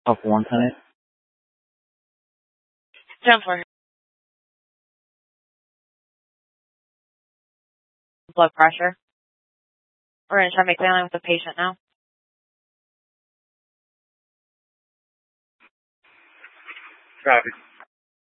Up 110. Down for blood pressure. We're going to try to make family with the patient now. Traffic